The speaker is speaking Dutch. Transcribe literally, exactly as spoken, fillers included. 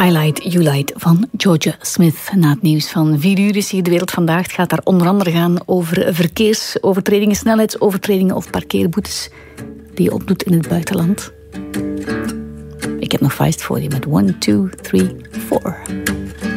I Light, You Light van Georgia Smith. Na het nieuws van vier uur is hier De Wereld Vandaag. Het gaat daar onder andere gaan over verkeersovertredingen, snelheidsovertredingen of parkeerboetes die je opdoet in het buitenland. Ik heb nog Feist voor je met one, two, three, four.